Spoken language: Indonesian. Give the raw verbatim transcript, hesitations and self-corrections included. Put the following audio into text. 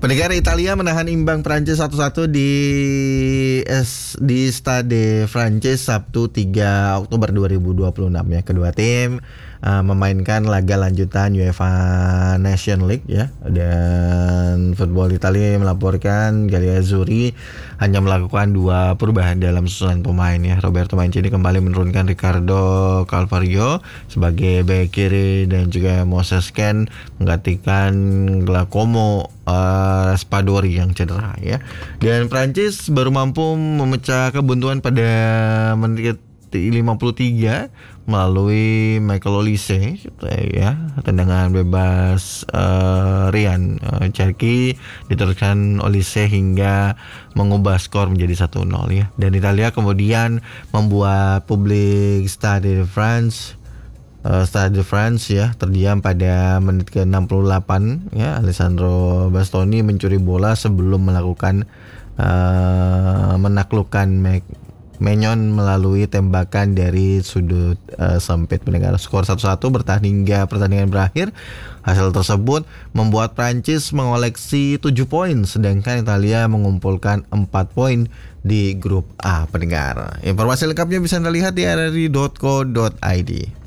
Pendengar, Italia menahan imbang Prancis satu satu di S, di Stade Prancis Sabtu tiga Oktober dua ribu dua puluh enam ya. Kedua tim uh, memainkan laga lanjutan UEFA Nation League ya. Dan Football Italia melaporkan Galli Azzurri hanya melakukan dua perubahan dalam susunan pemain ya. Roberto Mancini kembali menurunkan Ricardo Calvario sebagai bek kiri dan juga Moses Kean menggantikan Giacomo Uh, Raspadori yang cedera ya. Dan Prancis baru mampu memecah kebuntuan pada menit lima puluh tiga melalui Michael Olise ya, tendangan bebas uh, Ryan uh, Cherki diteruskan Olise hingga mengubah skor menjadi satu nol ya. Dan Italia kemudian membuat publik Stade de France Uh, Stade de France ya terdiam pada menit ke enam puluh delapan ya. Alessandro Bastoni mencuri bola sebelum melakukan uh, menaklukkan Maignan melalui tembakan dari sudut uh, sempit. Pendengar, skor satu satu bertahan hingga pertandingan berakhir. Hasil tersebut membuat Prancis mengoleksi tujuh poin sedangkan Italia mengumpulkan empat poin di grup A. Pendengar, informasi lengkapnya bisa Anda lihat di r r i dot co dot i d.